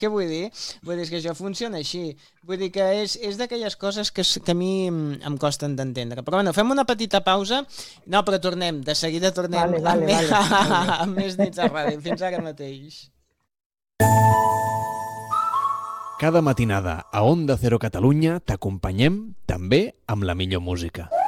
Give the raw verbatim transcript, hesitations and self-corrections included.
Què vull dir? Vull dir que això funciona així. Vull dir que és, és d'aquelles coses que, que a mi em costen d'entendre. Però bueno, fem una petita pausa. No, però tornem, de seguida tornem vale, vale, amb, vale, vale. amb més nits a ràdio. Fins ara mateix. Cada matinada a Onda Cero Catalunya t'acompanyem també amb la millor música.